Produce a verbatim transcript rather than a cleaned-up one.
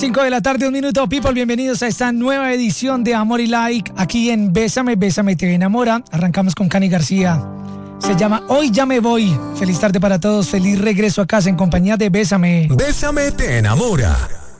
cinco de la tarde, un minuto, people, bienvenidos a esta nueva edición de Amor y Like, aquí en Bésame, Bésame, te enamora. Arrancamos con Cani García, se llama Hoy ya me voy. Feliz tarde para todos, feliz regreso a casa en compañía de Bésame. Bésame, te enamora.